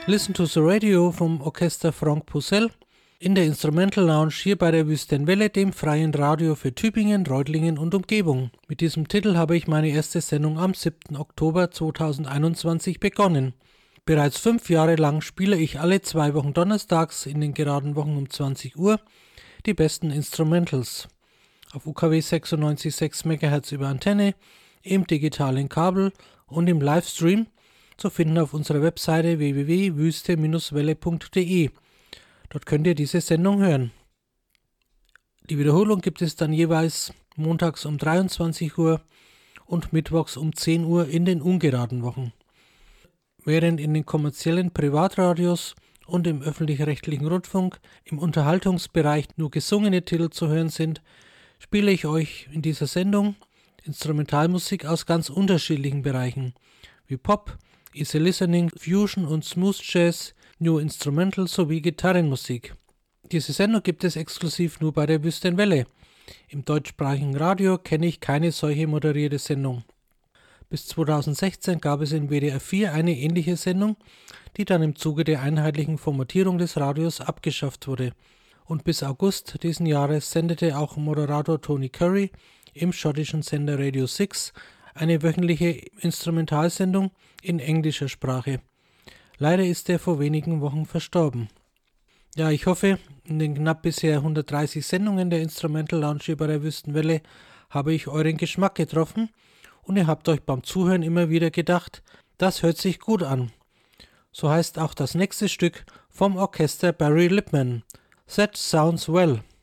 Listen to the Radio vom Orchester Franck Poussel in der Instrumental Lounge hier bei der Wüstenwelle, dem freien Radio für Tübingen, Reutlingen und Umgebung. Mit diesem Titel habe ich meine erste Sendung am 7. Oktober 2021 begonnen. Bereits 5 Jahre lang spiele ich alle 2 Wochen donnerstags in den geraden Wochen um 20 Uhr die besten Instrumentals. Auf UKW 96,6 MHz über Antenne, im digitalen Kabel und im Livestream zu finden auf unserer Webseite www.wüste-welle.de. Dort könnt ihr diese Sendung hören. Die Wiederholung gibt es dann jeweils montags um 23 Uhr und mittwochs um 10 Uhr in den ungeraden Wochen. Während in den kommerziellen Privatradios und im öffentlich-rechtlichen Rundfunk im Unterhaltungsbereich nur gesungene Titel zu hören sind, spiele ich euch in dieser Sendung Instrumentalmusik aus ganz unterschiedlichen Bereichen, wie Pop, Easy Listening, Fusion und Smooth Jazz, New Instrumental sowie Gitarrenmusik. Diese Sendung gibt es exklusiv nur bei der Wüstenwelle. Im deutschsprachigen Radio kenne ich keine solche moderierte Sendung. Bis 2016 gab es in WDR 4 eine ähnliche Sendung, die dann im Zuge der einheitlichen Formatierung des Radios abgeschafft wurde. Und bis August diesen Jahres sendete auch Moderator Tony Curry im schottischen Sender Radio 6 eine wöchentliche Instrumentalsendung in englischer Sprache. Leider ist er vor wenigen Wochen verstorben. Ja, ich hoffe, in den knapp bisher 130 Sendungen der Instrumental Lounge bei der Wüstenwelle habe ich euren Geschmack getroffen und ihr habt euch beim Zuhören immer wieder gedacht, das hört sich gut an. So heißt auch das nächste Stück vom Orchester Barry Lipman, That Sounds Well.